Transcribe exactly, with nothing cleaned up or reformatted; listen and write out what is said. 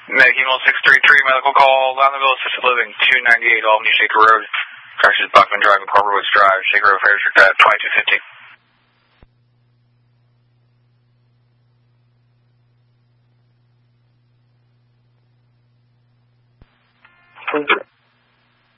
Medical six three three, medical call, Loudonville Assisted Living, two ninety-eight Albany Shaker Road. Crashes Buckman Drive and Corber Woods Drive, Shaker Road, Fire District at twenty-two fifty. Thank you.